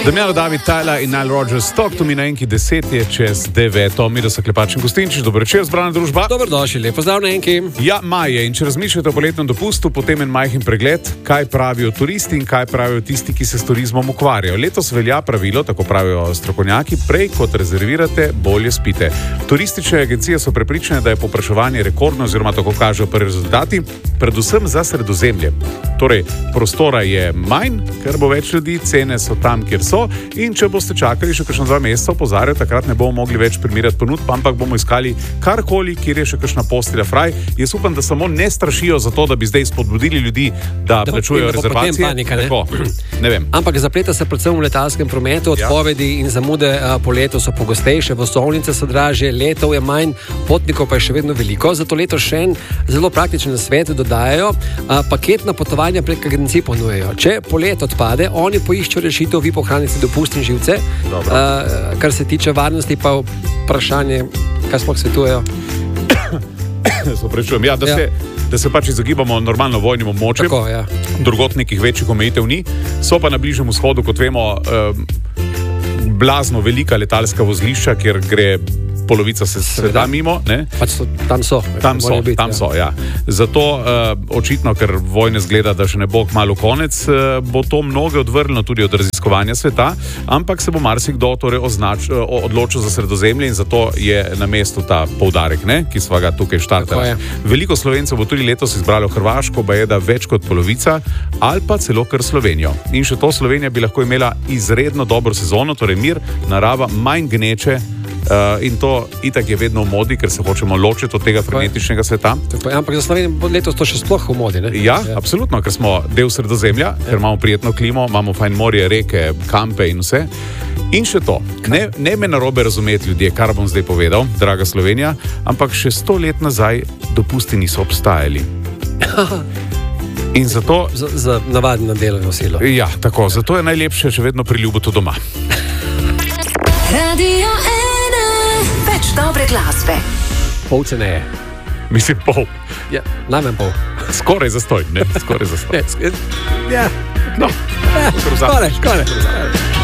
Damjano, David, Tyler in Nile Rodgers, Talk to me na enki 10 je čez 9. Mi, da so Klepač in Gostinčič, dobro večer, zbrana družba. Dobrodošli, lep pozdrav na enki. Ja, maj je in če razmišljate o poletnem dopustu, potem en majhen pregled, kaj pravijo turisti in kaj pravijo tisti, ki se s turizmom ukvarjajo. Letos velja pravilo, tako pravijo strokovnjaki, prej kot rezervirate, bolje spite. Turistične agencije so prepričane, da je povpraševanje rekordno, oziroma tako kažejo prvi rezultati, predvsem za Sredozemlje. Torej, prostora je manj, ker bo več ljudi, cene so tam, kjer so, in če boste čakali še kakšna 2 meseca, opozarjajo, takrat ne bomo mogli več primerjati ponudb, ampak bomo iskali karkoli, kjer je še kakšna postelja fraj. Jaz upam, da samo ne strašijo za to, da bi zdaj spodbudili ljudi, da plačujejo rezervacije. Panika, ne? Tako, ne vem. Ampak zapleta se predvsem v letalskem prometu, odpovedi in zamude po letu so pogostejše, vozovnice so dražje, letov je manj, potnikov pa je še vedno veliko, zato letos še en zelo praktičen svet dodajajo, paketna potovanja prek agencij ponujejo. Če polet odpade, oni poiščejo rešitev, vi pohranite dopust in živce. Kar se tiče varnosti, pa vprašanje, kaj sploh svetujejo. Ja, da se pač izogibamo normalno vojnim območjem. Tako, ja. Drugot nekih večjih omejitev ni. So pa na Bližnjem vzhodu, kot vemo, blazno velika letalska vozlišča, kjer gre polovica se da mimo. Ne? Pač tam so. Zato očitno, ker vojne zgleda, da še ne bo kmalu konec, bo to mnoge odvrnilo tudi od raziskovanja sveta, ampak se bo marsikdo torej odločil za Sredozemlje in zato je na mestu ta poudarek, ne? Ki sva ga tukaj štartali. Veliko Slovencev bo tudi letos izbralo Hrvaško, da več kot polovica, ali pa celo kar Slovenijo. In še to, Slovenija bi lahko imela izredno dobro sezono, torej mir, narava, manj gneče. In to itak je vedno v modi, ker se hočemo ločiti od tega frenetičnega sveta. Ampak za Slovenijo bo letos to še sploh v modi, ne? Ja, absolutno, ker smo del Sredozemlja, ker imamo prijetno klimo, imamo fajn morje, reke, kampe in vse. In še to, ne me narobe razumeti ljudje, kar bom zdaj povedal, draga Slovenija, ampak še 100 let nazaj dopusti niso obstajali. In zato... Za navadno delovno silo. Ja, tako, zato je najlepše še vedno pri ljubotu doma. Radio 1, več dobre glasbe. Pol ceneje. Mislim pol. Ja, najmanj pol. Skoraj zastoj, ne? Skoraj zastoj. Ja. No. Skoraj.